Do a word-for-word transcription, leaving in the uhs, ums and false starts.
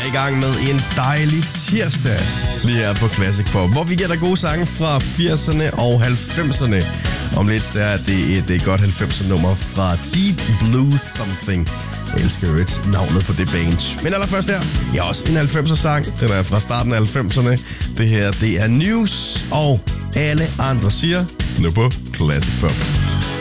er i gang med en dejlig tirsdag lige her på Classic Pop, hvor vi gætter gode sange fra firserne og halvfemserne. Om lidt der er det et, et godt halvfemser nummer fra Deep Blue Something. Jeg elsker jo et navnet på det band. Men allerførst her, ja, også en halvfemser sang. Den er fra starten af halvfemserne. Det her, det er News, og alle andre siger nu på Classic Pop.